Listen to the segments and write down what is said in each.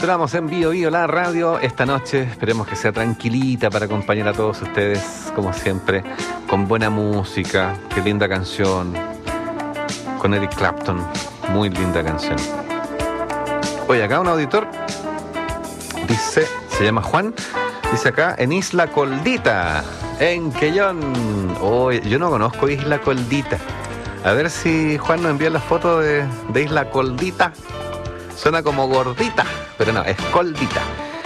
continuamos en Bio Bio, la radio. Esta noche esperemos que sea tranquilita para acompañar a todos ustedes, como siempre, con buena música. Qué linda canción, con Eric Clapton, muy linda canción. Oye, acá un auditor dice, se llama Juan, dice acá, en Isla Coldita, en Quellón. Oye, yo no conozco Isla Coldita. A ver si Juan nos envía la foto de Isla Coldita. Suena como gordita, pero no, es Coldita.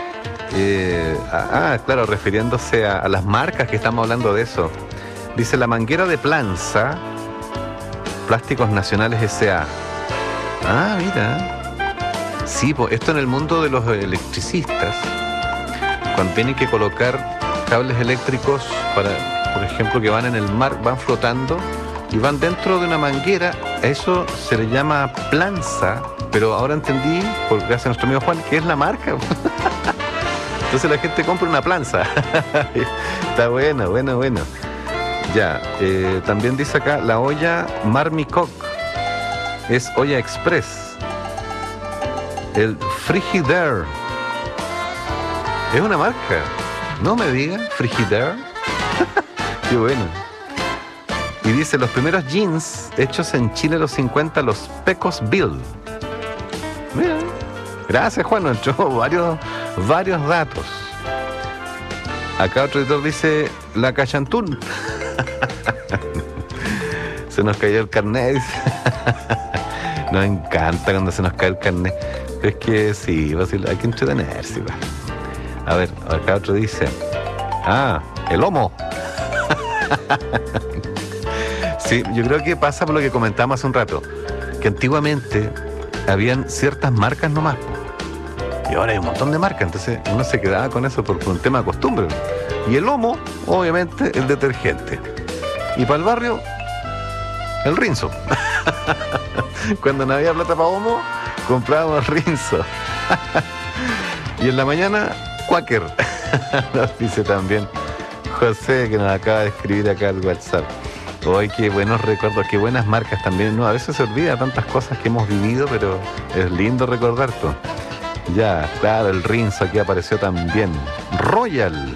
Claro, refiriéndose a las marcas que estamos hablando de eso. Dice la manguera de Planza, Plásticos Nacionales S.A. Ah, mira. Sí, pues esto en el mundo de los electricistas, cuando tienen que colocar cables eléctricos para, por ejemplo, que van en el mar, van flotando y van dentro de una manguera, a eso se le llama planza, pero ahora entendí, por gracias a nuestro amigo Juan, que es la marca. Entonces la gente compra una planza. Está bueno. Ya, también dice acá, la olla Marmicoc, es olla express. El Frigidaire, es una marca, no me diga, Frigidaire. Qué bueno. Y dice, los primeros jeans hechos en Chile los 50, los Pecos Bill. Mira, gracias Juan, nos echó varios datos. Acá otro editor dice, la Cachantún. Se nos cayó el carnet. Nos encanta cuando se nos cae el carnet. Pero es que sí, hay que entretenerse. Va. A ver, acá otro dice, el lomo. Sí, yo creo que pasa por lo que comentamos hace un rato, que antiguamente habían ciertas marcas nomás, y ahora hay un montón de marcas, entonces uno se quedaba con eso por un tema de costumbre. Y el Omo, obviamente, el detergente. Y para el barrio, el Rinzo. Cuando no había plata para Omo, comprábamos Rinzo. Y en la mañana, Quaker. Nos dice también José, que nos acaba de escribir acá al WhatsApp. Hoy qué buenos recuerdos, qué buenas marcas también, ¿no? A veces se olvida tantas cosas que hemos vivido, pero es lindo recordar todo. Ya, claro, el Rinzo aquí apareció también. Royal.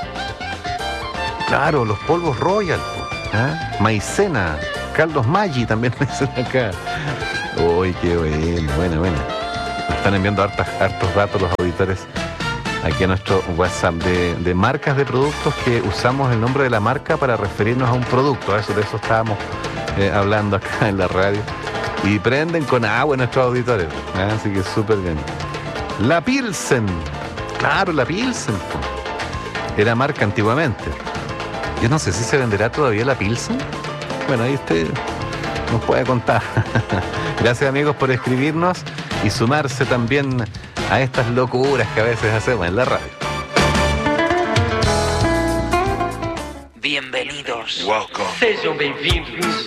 Claro, los polvos Royal. Maicena. Carlos Maggi también me dicen acá. Uy, qué bueno. Me están enviando hartos datos los auditores aquí a nuestro WhatsApp de marcas de productos que usamos el nombre de la marca para referirnos a un producto. De eso estábamos hablando acá en la radio. Y prenden con agua nuestros auditores. Así que súper bien. La Pilsen. Claro, la Pilsen. Era marca antiguamente. Yo no sé si se venderá todavía la Pilsen. Bueno, ahí usted nos puede contar. Gracias amigos por escribirnos y sumarse también a estas locuras que a veces hacemos en la radio. Bienvenidos. Welcome. Sejam bem-vindos